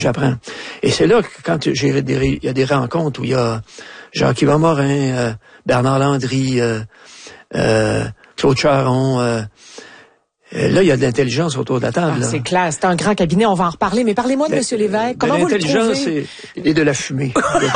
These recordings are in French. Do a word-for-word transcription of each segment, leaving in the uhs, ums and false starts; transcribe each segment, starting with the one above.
j'apprends. Et c'est là que quand j'ai des, il y a des rencontres où il y a Jacques-Yvan Morin, euh, Bernard Landry, euh, euh, Claude Charon, euh, là, il y a de l'intelligence autour de la table. Ah, c'est clair, c'est un grand cabinet, on va en reparler. Mais parlez-moi de M. Lévesque. Comment vous le trouvez? L'intelligence et de la fumée.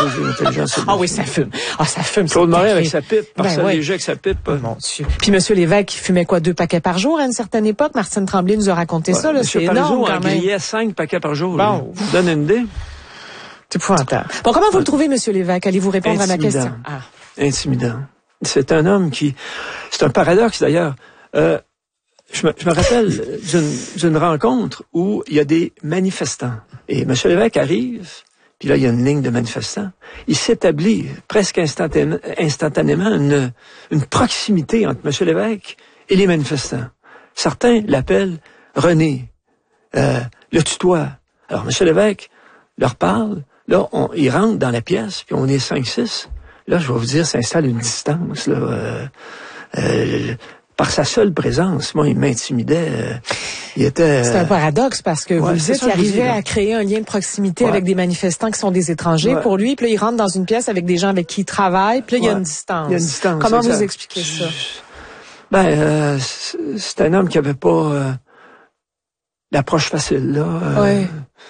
Ah oui, ça fume. Ah, ça fume. Claude Morin avec sa pipe, Marcel ben, ouais. Léger avec sa pipe. Oh, mon Dieu. Puis M. Lévesque, il fumait quoi, deux paquets par jour à une certaine époque? Martine Tremblay nous a raconté ouais, ça, là. C'est énorme, quand même. Il grillait cinq paquets par jour. Bon. Je vous donne une idée. C'est épouvantable. Bon, comment vous le trouvez, M. Lévesque? Allez-vous répondre Intimidant. à ma question? Ah. Intimidant. C'est un homme qui, c'est un paradoxe, d'ailleurs. Euh, Je me, je me rappelle d'une, d'une rencontre où il y a des manifestants. Et M. Lévesque arrive, puis là, il y a une ligne de manifestants. Il s'établit presque instantanément, instantanément une, une proximité entre M. Lévesque et les manifestants. Certains l'appellent René, euh, le tutoie. Alors, M. Lévesque leur parle. Là, on, ils rentrent dans la pièce, puis on est cinq six. Là, je vais vous dire, s'installe une distance, là. Euh, euh, Par sa seule présence, moi, il m'intimidait. Euh, il était. C'est un paradoxe parce que ouais, vous dites qu'il arrivait à créer un lien de proximité ouais. avec des manifestants qui sont des étrangers ouais. pour lui. Puis là, il rentre dans une pièce avec des gens avec qui il travaille. Puis là, ouais. il y a une distance. Il y a une distance. Comment exact. vous expliquez ça? Ben, euh, c'est un homme qui avait pas euh, l'approche facile là. Euh, ouais.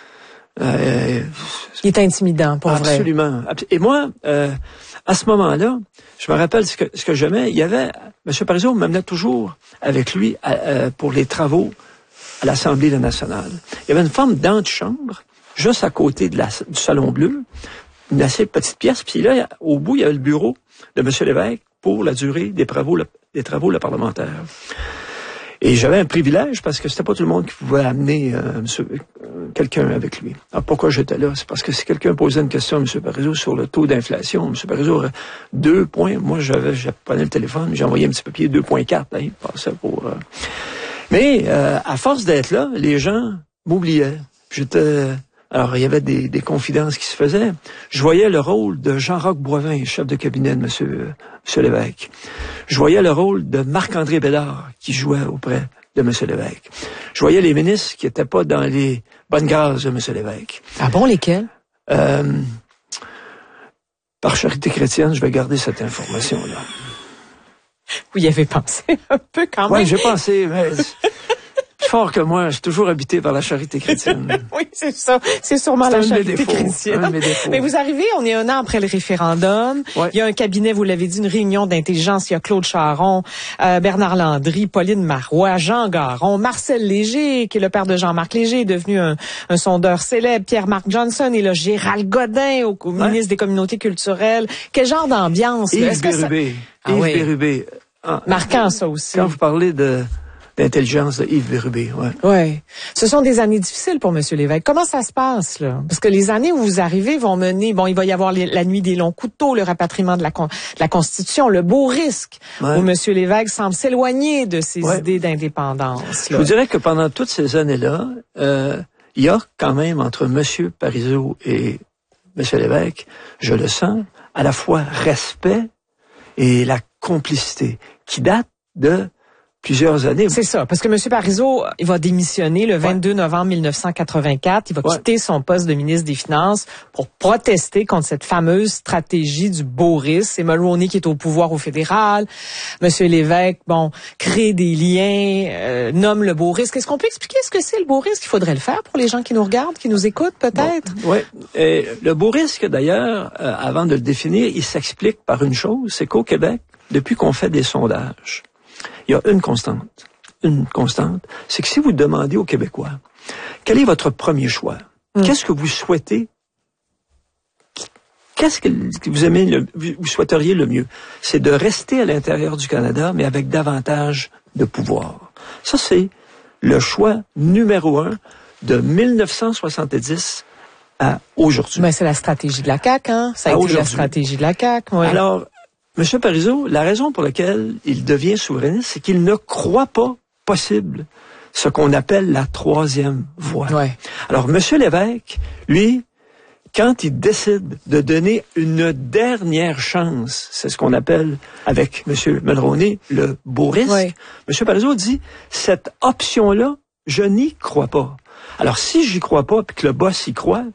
Euh, il est intimidant, pour vrai. Absolument. Et moi. Euh, À ce moment-là, je me rappelle ce que, ce que j'aimais. Il y avait, M. Parizeau m'amenait toujours avec lui à, à, pour les travaux à l'Assemblée nationale. Il y avait une forme d'antichambre, juste à côté de la, du Salon Bleu, une assez petite pièce. Puis là, au bout, il y avait le bureau de M. Lévesque pour la durée des travaux, des travaux le parlementaires. Et j'avais un privilège parce que c'était pas tout le monde qui pouvait amener euh, monsieur, euh, quelqu'un avec lui. Alors pourquoi j'étais là? C'est parce que si quelqu'un posait une question à M. Parizeau sur le taux d'inflation, M. Parizeau aurait deux points. Moi, j'avais, je prenais le téléphone, j'ai envoyé un petit papier deux virgule quatre. Là, il passait pour. Euh... Mais euh, à force d'être là, les gens m'oubliaient. J'étais. Alors, il y avait des, des confidences qui se faisaient. Je voyais le rôle de Jean-Roch Boivin, chef de cabinet de M. M. Lévesque. Je voyais le rôle de Marc-André Bédard, qui jouait auprès de M. Lévesque. Je voyais les ministres qui n'étaient pas dans les bonnes grâces de M. Lévesque. Ah bon, lesquels? Euh, par charité chrétienne, je vais garder cette information-là. Vous y avez pensé un peu quand même. Oui, j'ai pensé, mais... Plus fort que moi, j'ai toujours habité par la charité chrétienne. Oui, c'est ça. C'est sûrement c'est la charité défauts, chrétienne. Mais vous arrivez, on est un an après le référendum. Ouais. Il y a un cabinet, vous l'avez dit, une réunion d'intelligence. Il y a Claude Charon, euh, Bernard Landry, Pauline Marois, Jean Garon, Marcel Léger, qui est le père de Jean-Marc Léger, est devenu un, un sondeur célèbre, Pierre-Marc Johnson, et là, Gérald Godin, au, au ouais. ministre des Communautés culturelles. Quel genre d'ambiance? Yves Bérubé. Ça... Yves ah, oui. Bérubé. Ah, Marquant, ça aussi. Quand vous parlez de... L'intelligence de Yves Bérubé, ouais. Ouais. Ce sont des années difficiles pour M. Lévesque. Comment ça se passe, là? Parce que les années où vous arrivez vont mener, bon, il va y avoir les, la nuit des longs couteaux, le rapatriement de la, con, de la Constitution, le beau risque, ouais. où M. Lévesque semble s'éloigner de ses ouais. idées d'indépendance. Je vous dirais que pendant toutes ces années-là, euh, il y a quand même entre M. Parizeau et M. Lévesque, je le sens, à la fois respect et la complicité, qui date de plusieurs années. C'est ça, parce que M. Parizeau, il va démissionner le vingt-deux ouais. novembre mille neuf cent quatre-vingt-quatre. Il va ouais. quitter son poste de ministre des Finances pour protester contre cette fameuse stratégie du Boris. C'est Mulroney qui est au pouvoir au fédéral. M. Lévesque, bon, crée des liens, euh, nomme le beau risque. Est-ce qu'on peut expliquer ce que c'est le beau risque? Il faudrait le faire pour les gens qui nous regardent, qui nous écoutent peut-être. Bon, oui. Et le beau risque, d'ailleurs, euh, avant de le définir, il s'explique par une chose, c'est qu'au Québec, depuis qu'on fait des sondages, il y a une constante, une constante, c'est que si vous demandez aux Québécois, quel est votre premier choix? Mmh. Qu'est-ce que vous souhaitez? Qu'est-ce que vous aimez, le, vous souhaiteriez le mieux? C'est de rester à l'intérieur du Canada, mais avec davantage de pouvoir. Ça, c'est le choix numéro un de mille neuf cent soixante-dix à aujourd'hui. Mais c'est la stratégie de la C A Q, hein? Ça a été la stratégie de la C A Q, oui. Alors, M. Parizeau, la raison pour laquelle il devient souverainiste, c'est qu'il ne croit pas possible ce qu'on appelle la troisième voie. Ouais. Alors, M. Lévesque, lui, quand il décide de donner une dernière chance, c'est ce qu'on appelle avec M. Mulroney le beau risque, ouais. M. Parizeau dit, cette option-là, je n'y crois pas. Alors, si j'y crois pas, puis que le boss y croit,